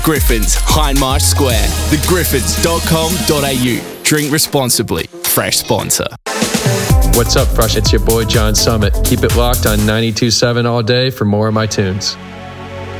Griffins, Hindmarsh Square. thegriffins.com.au. Drink responsibly. Fresh sponsor. What's up, Fresh? It's your boy John Summit. Keep it locked on 92.7 all day for more of my tunes.